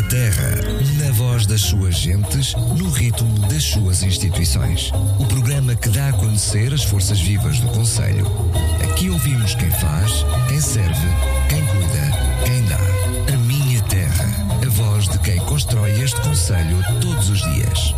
Terra, na voz das suas gentes, no ritmo das suas instituições. O programa que dá a conhecer as forças vivas do concelho. Aqui ouvimos quem faz, quem serve, quem cuida, quem dá. A Minha Terra, a voz de quem constrói este concelho todos os dias.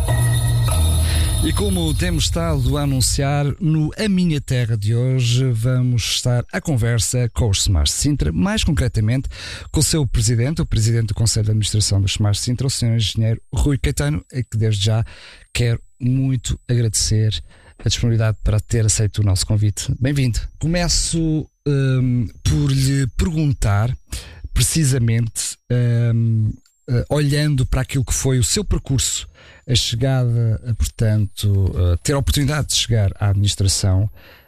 E como temos estado a anunciar, no A Minha Terra de hoje vamos estar à conversa com os SEMAS Sintra, mais concretamente com o seu presidente, o presidente do Conselho de Administração dos SEMAS Sintra, o Sr. Engenheiro Rui Caetano, a que desde já quero muito agradecer a disponibilidade para ter aceito o nosso convite. Bem-vindo. Começo por lhe perguntar, precisamente, olhando para aquilo que foi o seu percurso, a chegada, portanto, ter a oportunidade de chegar à administração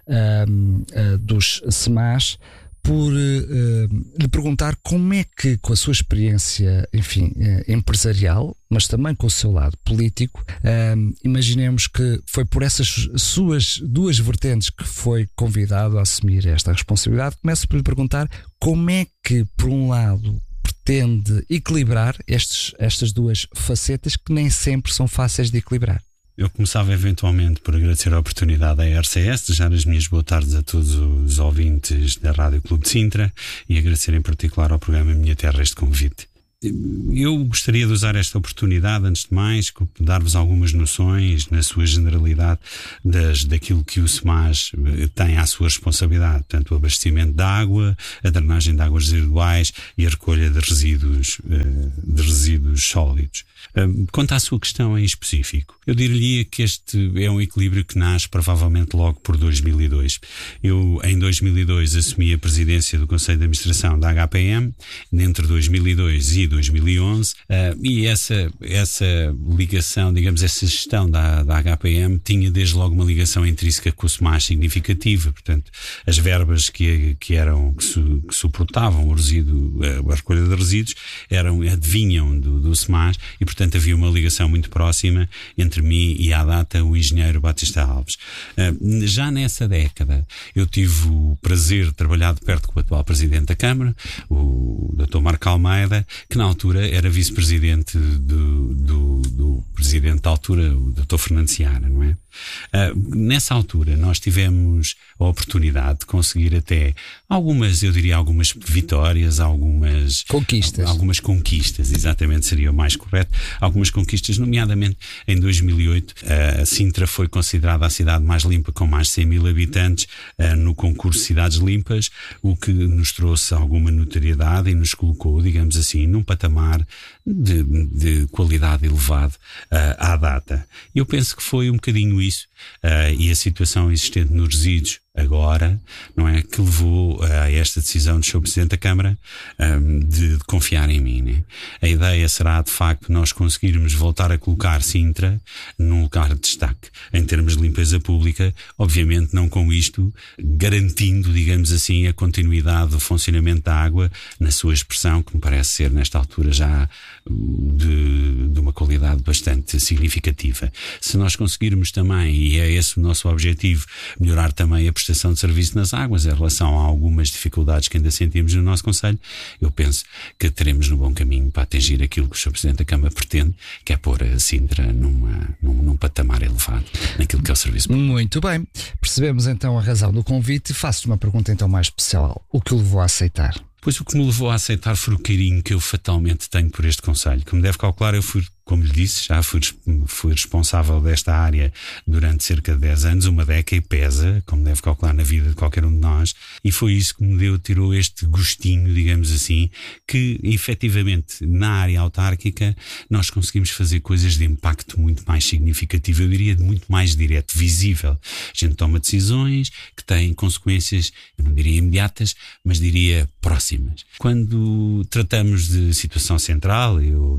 dos SEMAS, por lhe perguntar como é que, com a sua experiência, enfim, empresarial, mas também com o seu lado político, imaginemos que foi por essas suas duas vertentes que foi convidado a assumir esta responsabilidade. Começo por lhe perguntar como é que, por um lado, pretende equilibrar estas duas facetas que nem sempre são fáceis de equilibrar. Eu começava eventualmente por agradecer a oportunidade à RCS, desejar as minhas boas tardes a todos os ouvintes da Rádio Clube de Sintra e agradecer em particular ao programa Minha Terra este convite. Eu gostaria de usar esta oportunidade, antes de mais, dar-vos algumas noções, na sua generalidade, daquilo que o SEMAS tem à sua responsabilidade. Portanto, o abastecimento de água, a drenagem de águas residuais e a recolha de resíduos sólidos. Quanto à sua questão em específico, eu diria que este é um equilíbrio que nasce provavelmente logo por 2002. Eu, em 2002, assumi a presidência do Conselho de Administração da HPM, entre 2002 e 2011, e essa ligação, digamos, essa gestão da HPM tinha desde logo uma ligação intrínseca com o SEMAS significativa. Portanto, as verbas que suportavam o resíduo, a recolha de resíduos, vinham do SEMAS e, portanto, havia uma ligação muito próxima entre mim e, à data, o engenheiro Batista Alves. Já nessa década, eu tive o prazer de trabalhar de perto com o atual Presidente da Câmara, o Dr. Marco Almeida, que na altura era vice-presidente do Presidente da altura, o Dr. Fernando Seara, não é? Nessa altura nós tivemos a oportunidade de conseguir até algumas vitórias, algumas conquistas, exatamente, seria o mais correto, algumas conquistas, nomeadamente em 2008 a Sintra foi considerada a cidade mais limpa, com mais de 100 mil habitantes, no concurso Cidades Limpas, o que nos trouxe alguma notoriedade e nos colocou, digamos assim, num patamar de qualidade elevado à data. Eu penso que foi um bocadinho isso, e a situação existente nos resíduos agora, não é, que levou a esta decisão do Sr. Presidente da Câmara de confiar em mim, né? A ideia será, de facto, nós conseguirmos voltar a colocar Sintra num lugar de destaque em termos de limpeza pública, obviamente não com isto garantindo, digamos assim, a continuidade do funcionamento da água na sua expressão, que me parece ser nesta altura já de uma qualidade bastante significativa. Se nós conseguirmos também, e é esse o nosso objetivo, melhorar também a prestação de serviço nas águas em relação a algumas dificuldades que ainda sentimos no nosso Conselho, eu penso que teremos no bom caminho para atingir aquilo que o Sr. Presidente da Câmara pretende, que é pôr a Sintra num patamar elevado naquilo que é o serviço público. Muito bem, percebemos então a razão do convite e faço-te uma pergunta então mais especial. O que o levou a aceitar? Pois o que me levou a aceitar foi o carinho que eu fatalmente tenho por este Conselho. Como deve calcular, eu fui, como lhe disse, já fui responsável desta área durante cerca de 10 anos, uma década, e pesa, como deve calcular, na vida de qualquer um de nós, e foi isso que me tirou este gostinho, digamos assim, que efetivamente na área autárquica nós conseguimos fazer coisas de impacto muito mais significativo, eu diria de muito mais direto, visível. A gente toma decisões que têm consequências, eu não diria imediatas, mas diria próximas. Quando tratamos de situação central, eu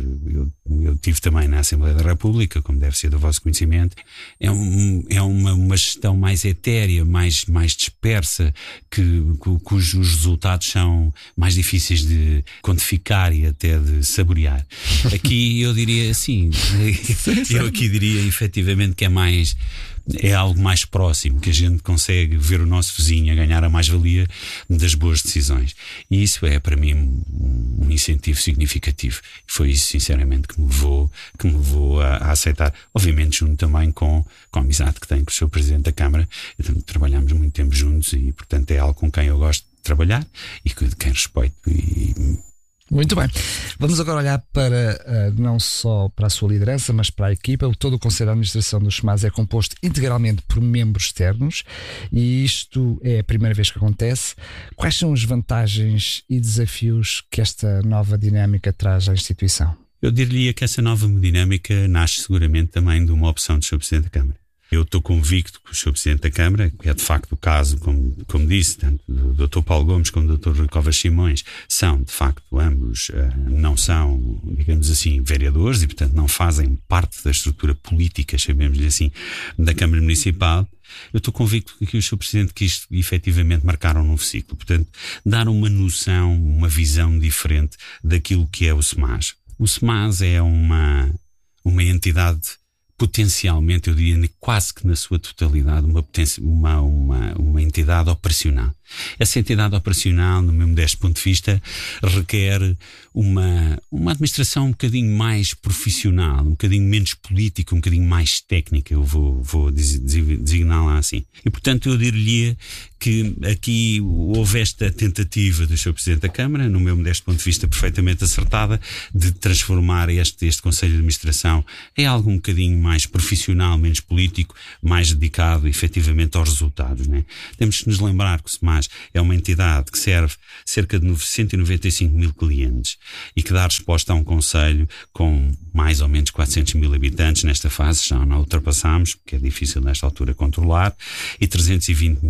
tive também na Assembleia da República, como deve ser do vosso conhecimento, é uma gestão mais etérea, mais dispersa, cujos resultados são mais difíceis de quantificar e até de saborear. Aqui eu diria assim, eu aqui diria efetivamente que é algo mais próximo, que a gente consegue ver o nosso vizinho a ganhar a mais-valia das boas decisões. E isso é, para mim, um incentivo significativo. E foi isso, sinceramente, que me levou a aceitar. Obviamente, junto também com a amizade que tenho com o Sr. Presidente da Câmara. Trabalhámos muito tempo juntos e, portanto, é algo com quem eu gosto de trabalhar e de quem respeito. Muito bem. Vamos agora olhar para não só para a sua liderança, mas para a equipa. Todo o Conselho de Administração do SEMAS é composto integralmente por membros externos e isto é a primeira vez que acontece. Quais são as vantagens e desafios que esta nova dinâmica traz à instituição? Eu diria que essa nova dinâmica nasce seguramente também de uma opção do Sr. Presidente da Câmara. Eu estou convicto que o Sr. Presidente da Câmara, que é de facto o caso, como disse, tanto do Dr. Paulo Gomes como do Dr. Rui Covas Simões, são de facto ambos, não são, digamos assim, vereadores e portanto não fazem parte da estrutura política, chamemos-lhe assim, da Câmara Municipal. Eu estou convicto que o Sr. Presidente quis efetivamente marcar um novo ciclo, portanto dar uma noção, uma visão diferente daquilo que é o SEMAS. O SEMAS é uma entidade potencialmente, eu diria quase que na sua totalidade, uma entidade operacional. Essa entidade operacional, no meu modesto ponto de vista, requer uma administração um bocadinho mais profissional, um bocadinho menos política, um bocadinho mais técnica, eu vou designá-la assim. E, portanto, eu diria que aqui houve esta tentativa do Sr. Presidente da Câmara, no meu modesto ponto de vista perfeitamente acertada, de transformar este Conselho de Administração em algo um bocadinho mais profissional, menos político, mais dedicado efetivamente aos resultados, né? Temos que nos lembrar que o SEMAS é uma entidade que serve cerca de 195 mil clientes e que dá resposta a um concelho com mais ou menos 400 mil habitantes nesta fase, já não ultrapassámos, porque é difícil nesta altura controlar, e 320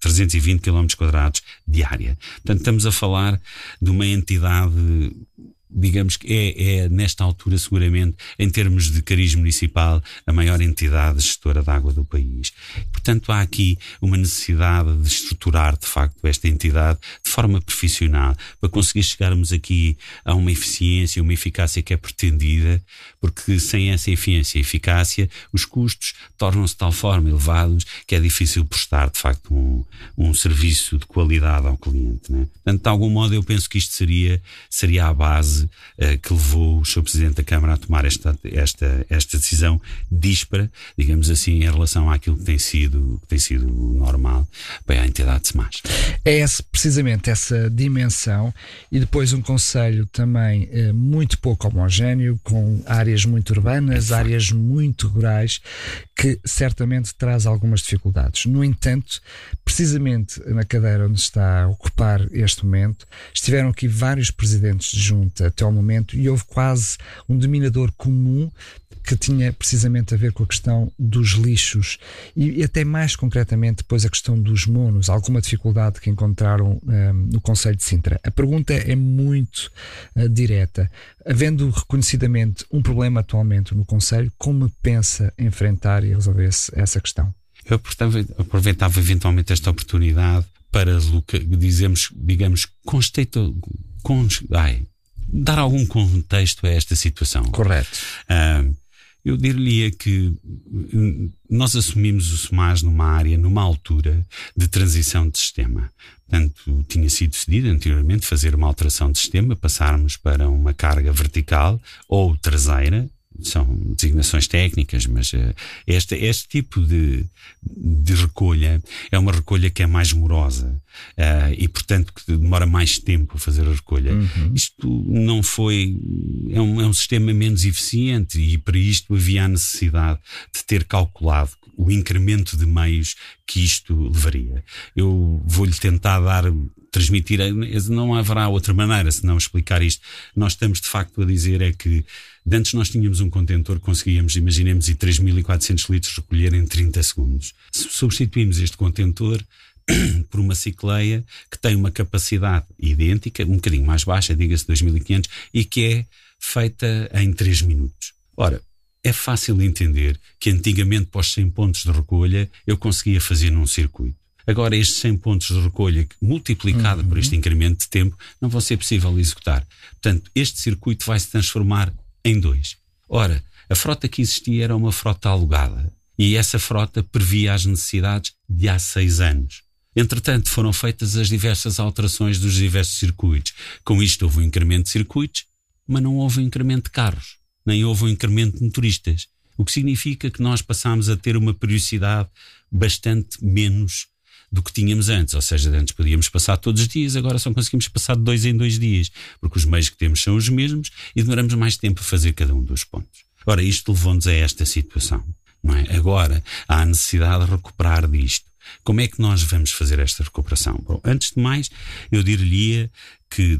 km² de área. Portanto, estamos a falar de uma entidade, digamos que é nesta altura seguramente, em termos de cariz municipal, a maior entidade gestora de água do país. Portanto, há aqui uma necessidade de estruturar de facto esta entidade de forma profissional para conseguir chegarmos aqui a uma eficiência, uma eficácia que é pretendida, porque sem essa eficiência e eficácia os custos tornam-se de tal forma elevados que é difícil prestar de facto um serviço de qualidade ao cliente, né? Portanto, de algum modo eu penso que isto seria a base que levou o Sr. Presidente da Câmara a tomar esta decisão díspara, digamos assim, em relação àquilo que tem sido normal para a entidade de SEMAS. É precisamente essa dimensão e depois um concelho também muito pouco homogéneo, com áreas muito urbanas, áreas muito rurais, que certamente traz algumas dificuldades. No entanto, precisamente na cadeira onde está a ocupar este momento, estiveram aqui vários presidentes de junta até ao momento e houve quase um denominador comum que tinha precisamente a ver com a questão dos lixos e até mais concretamente depois a questão dos monos, alguma dificuldade que encontraram no Concelho de Sintra. A pergunta é muito direta. Havendo reconhecidamente um problema atualmente no Concelho, como pensa enfrentar e resolver essa questão? Eu aproveitava eventualmente esta oportunidade para dar algum contexto a esta situação. Correto. Eu diria que nós assumimos o SEMAS numa altura de transição de sistema. Portanto, tinha sido decidido anteriormente fazer uma alteração de sistema, passarmos para uma carga vertical ou traseira. São designações técnicas, mas este tipo de recolha é uma recolha que é mais morosa e, portanto, que demora mais tempo a fazer a recolha. Isto não foi... É um sistema menos eficiente e para isto havia a necessidade de ter calculado o incremento de meios que isto levaria. Eu vou-lhe tentar transmitir, não haverá outra maneira senão explicar isto. Nós estamos de facto a dizer é que antes nós tínhamos um contentor que conseguíamos, imaginemos, 3.400 litros recolher em 30 segundos. Substituímos este contentor por uma cicleia que tem uma capacidade idêntica, um bocadinho mais baixa, diga-se 2.500, e que é feita em 3 minutos. Ora, é fácil entender que antigamente, para os 100 pontos de recolha, eu conseguia fazer num circuito. Agora, estes 100 pontos de recolha, multiplicado por este incremento de tempo, não vão ser possível executar. Portanto, este circuito vai se transformar em 2. Ora, a frota que existia era uma frota alugada e essa frota previa as necessidades de há 6 anos. Entretanto, foram feitas as diversas alterações dos diversos circuitos. Com isto houve um incremento de circuitos, mas não houve um incremento de carros, nem houve um incremento de motoristas. O que significa que nós passámos a ter uma periodicidade bastante menos do que tínhamos antes. Ou seja, antes podíamos passar todos os dias, agora só conseguimos passar de 2 em 2 dias, porque os meios que temos são os mesmos e demoramos mais tempo a fazer cada um dos pontos. Ora, isto levou-nos a esta situação, não é? Agora há a necessidade de recuperar disto. Como é que nós vamos fazer esta recuperação? Bom, antes de mais, eu diria que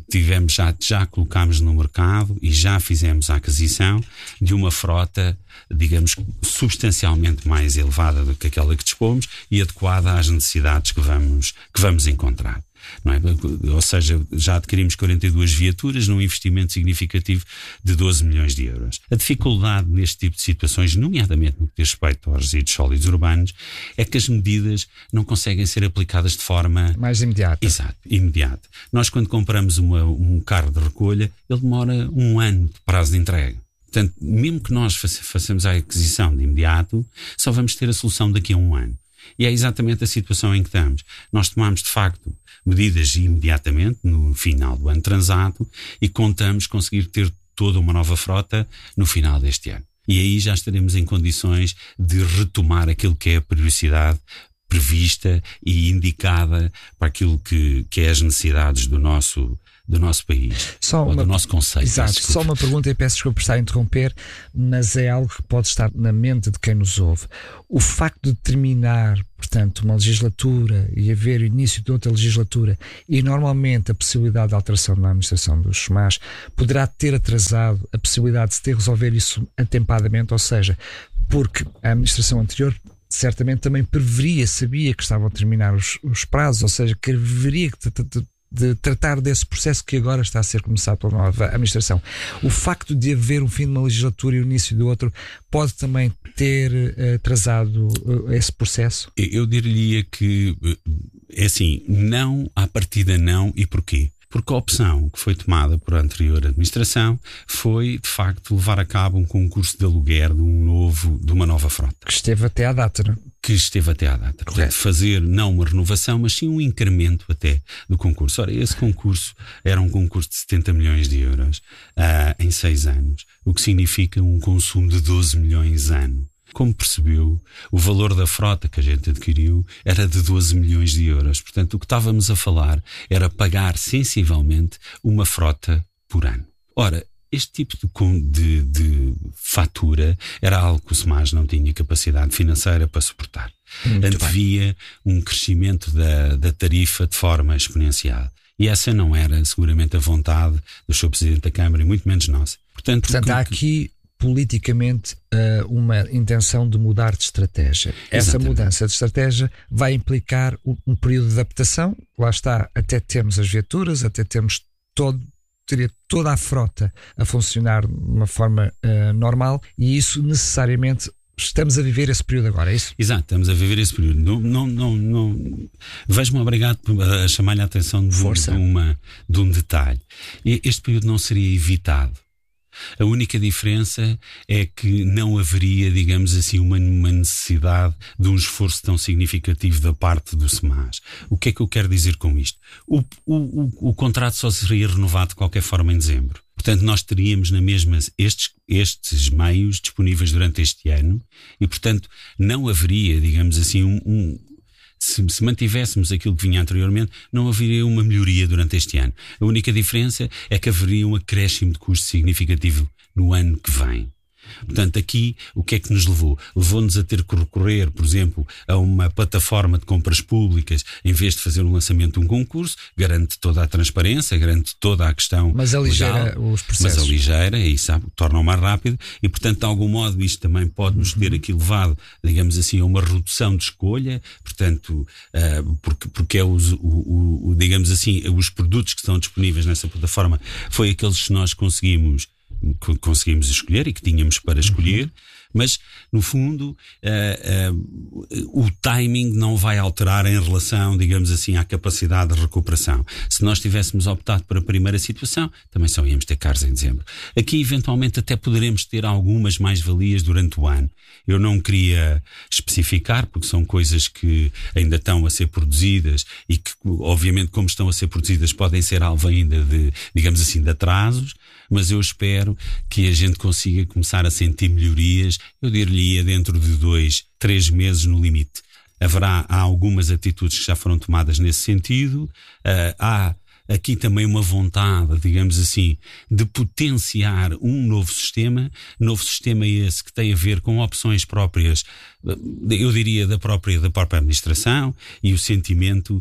já colocámos no mercado e já fizemos a aquisição de uma frota, digamos, substancialmente mais elevada do que aquela que dispomos e adequada às necessidades que vamos encontrar. Não é? Ou seja, já adquirimos 42 viaturas num investimento significativo de 12 milhões de euros. A dificuldade neste tipo de situações, nomeadamente no que diz respeito aos resíduos sólidos urbanos, é que as medidas não conseguem ser aplicadas de forma mais imediata. Exato, imediata. Nós, quando compramos um carro de recolha, ele demora 1 ano de prazo de entrega. Portanto, mesmo que nós façamos a aquisição de imediato, só vamos ter a solução daqui a 1 ano. E é exatamente a situação em que estamos. Nós tomamos, de facto, medidas imediatamente, no final do ano transato, e contamos conseguir ter toda uma nova frota no final deste ano. E aí já estaremos em condições de retomar aquilo que é a periodicidade prevista e indicada para aquilo que é as necessidades do nosso país, do nosso conceito. Exato, só uma pergunta, e peço desculpa por estar a interromper, mas é algo que pode estar na mente de quem nos ouve. O facto de terminar, portanto, uma legislatura e haver o início de outra legislatura e normalmente a possibilidade de alteração na administração dos SMAs poderá ter atrasado a possibilidade de se ter resolver isso atempadamente, ou seja, porque a administração anterior certamente também sabia que estavam a terminar os prazos, ou seja, que haveria de tratar desse processo que agora está a ser começado pela nova administração. O facto de haver um fim de uma legislatura e o início de outro pode também ter atrasado esse processo? Eu diria que é assim, não, à partida não, e porquê? Porque a opção que foi tomada por a anterior administração foi, de facto, levar a cabo um concurso de aluguer de uma nova frota. Que esteve até à data, não é? Que esteve até à data. Portanto, fazer não uma renovação, mas sim um incremento até do concurso. Ora, esse concurso era um concurso de 70 milhões de euros em 6 anos, o que significa um consumo de 12 milhões ano. Como percebeu, o valor da frota que a gente adquiriu era de 12 milhões de euros. Portanto, o que estávamos a falar era pagar sensivelmente uma frota por ano. Ora, este tipo de fatura era algo que o SMAS não tinha capacidade financeira para suportar. Antevia um crescimento da tarifa de forma exponencial. E essa não era seguramente a vontade do Sr. Presidente da Câmara e muito menos nossa. Portanto há aqui politicamente uma intenção de mudar de estratégia. Essa mudança de estratégia vai implicar um período de adaptação, lá está, até termos as viaturas, até termos toda a frota a funcionar de uma forma normal, e isso necessariamente estamos a viver esse período agora, é isso? Exato, estamos a viver esse período. Não vejo-me obrigado a chamar-lhe a atenção de um detalhe. Este período não seria evitado. A única diferença é que não haveria, digamos assim, uma necessidade de um esforço tão significativo da parte do SMAS. O que é que eu quero dizer com isto? O contrato só seria renovado de qualquer forma em dezembro. Portanto, nós teríamos na mesma estes meios disponíveis durante este ano e, portanto, não haveria, digamos assim, se mantivéssemos aquilo que vinha anteriormente, não haveria uma melhoria durante este ano. A única diferença é que haveria um acréscimo de custo significativo no ano que vem. Portanto, aqui, o que é que nos levou? Levou-nos a ter que recorrer, por exemplo, a uma plataforma de compras públicas, em vez de fazer o lançamento de um concurso, garante toda a transparência, garante toda a questão. Mas aligeira os processos. Mas aligeira, e torna-o mais rápido, e, portanto, de algum modo, isto também pode nos ter aqui levado, digamos assim, a uma redução de escolha, portanto, porque é digamos assim, os produtos que estão disponíveis nessa plataforma foi aqueles que nós conseguimos escolher e que tínhamos para escolher, Mas, no fundo, o timing não vai alterar em relação, digamos assim, à capacidade de recuperação. Se nós tivéssemos optado por a primeira situação, também só íamos ter carros em dezembro. Aqui, eventualmente, até poderemos ter algumas mais-valias durante o ano. Eu não queria especificar, porque são coisas que ainda estão a ser produzidas e que, obviamente, como estão a ser produzidas, podem ser alvo ainda de, digamos assim, de atrasos, mas eu espero que a gente consiga começar a sentir melhorias, eu diria dentro de 2-3 meses no limite. Há algumas atitudes que já foram tomadas nesse sentido, há aqui também uma vontade, digamos assim, de potenciar um novo sistema esse que tem a ver com opções próprias, eu diria da própria administração e o sentimento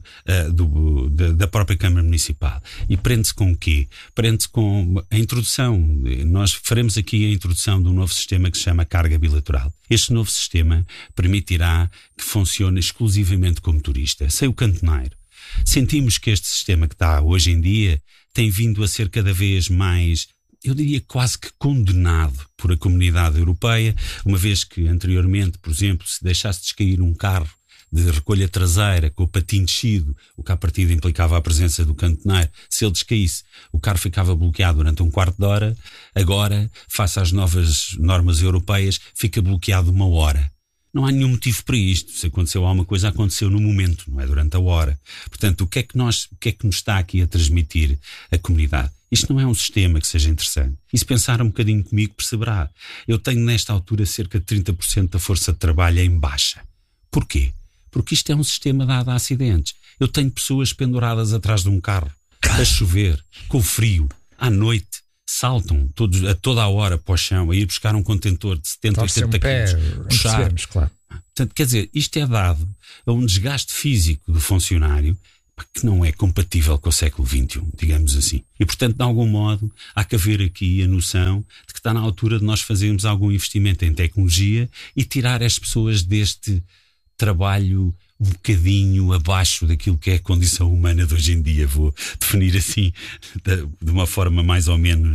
da própria Câmara Municipal. E prende-se com o quê? Prende-se com a introdução. Nós faremos aqui a introdução de um novo sistema que se chama carga bilateral. Este novo sistema permitirá que funcione exclusivamente como turista, sem o cantoneiro. Sentimos que este sistema que está hoje em dia tem vindo a ser cada vez mais, eu diria quase que condenado por a comunidade europeia, uma vez que anteriormente, por exemplo, se deixasse descair um carro de recolha traseira com o patinho descido, o que à partida implicava a presença do cantoneiro, se ele descaísse, o carro ficava bloqueado durante um quarto de hora. Agora, face às novas normas europeias, fica bloqueado 1 hora. Não há nenhum motivo para isto. Se aconteceu alguma coisa, aconteceu no momento, não é durante a hora. Portanto, o que é que nos está aqui a transmitir a comunidade? Isto não é um sistema que seja interessante. E se pensar um bocadinho comigo, perceberá. Eu tenho nesta altura cerca de 30% da força de trabalho em baixa. Porquê? Porque isto é um sistema dado a acidentes. Eu tenho pessoas penduradas atrás de um carro, a chover, com frio, à noite. Saltam a toda a hora para o chão a ir buscar um contentor de 70, 80 quilos. Puxar. Claro. Portanto, quer dizer, isto é dado a um desgaste físico do funcionário que não é compatível com o século XXI, digamos assim. E, portanto, de algum modo, há que haver aqui a noção de que está na altura de nós fazermos algum investimento em tecnologia e tirar as pessoas deste trabalho um bocadinho abaixo daquilo que é a condição humana de hoje em dia. Vou definir assim, de uma forma mais ou menos